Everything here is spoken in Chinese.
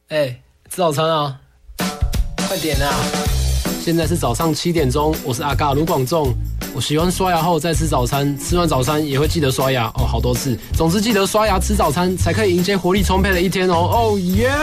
吃早餐啊，快点啊！现在是早上7点钟，我是阿嘎卢广仲。我喜欢刷牙后再吃早餐，吃完早餐也会记得刷牙好多次。总之记得刷牙吃早餐，才可以迎接活力充沛的一天哦。哦耶！